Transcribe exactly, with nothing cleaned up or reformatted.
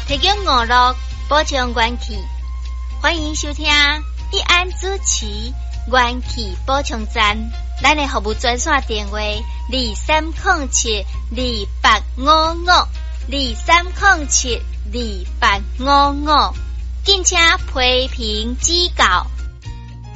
提供娱乐，保障元气。欢迎收听义安主持元气保障站，咱的服务专线电话二三零七二八五五二三零七二八五五，敬请批评指教。